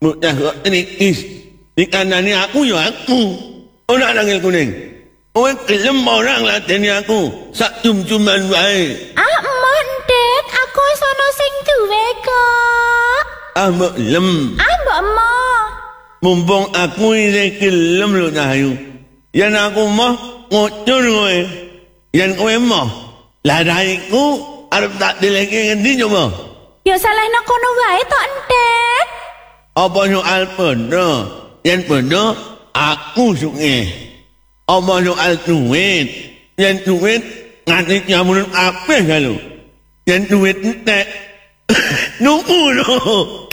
Mudah kok ini di kanannya aku ya aku. Orang nangil kuning. Orang kelem orang lateni aku. Sak cum-cuman wae. Mon Dek, aku sono sing duwe kok. Mbok lem. Mbok mo. Mumpung aku ini kelem lho Ayu. Yen aku mah ngocur kowe. Yen kowe mah lah raiku arep tak dileke ngendi coba? Ya salahna kono wae tok, Dek. Apa soal bondo? Yen bondo aku sunge. Apa soal duit? Yen duit nganti jamunan kabeh lho. Yen duit entek nunggu lho.